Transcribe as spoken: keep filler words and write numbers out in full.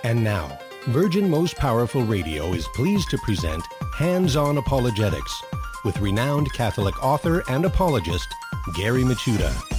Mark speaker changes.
Speaker 1: And now, Virgin Most Powerful Radio is pleased to present Hands-On Apologetics with renowned Catholic author and apologist, Gary Michuta.